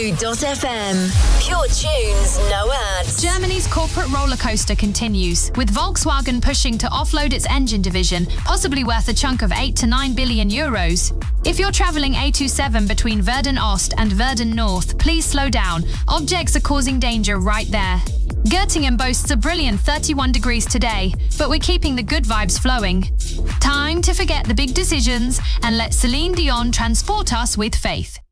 Volkswagen.fm. Pure tunes, no ads. Germany's corporate rollercoaster continues, with Volkswagen pushing to offload its engine division, possibly worth a chunk of 8 to 9 billion euros. If you're travelling A27 between Verden Ost and Verden North, please slow down. Objects are causing danger right there. Göttingen boasts a brilliant 31 degrees today, but we're keeping the good vibes flowing. Time to forget the big decisions and let Celine Dion transport us with faith.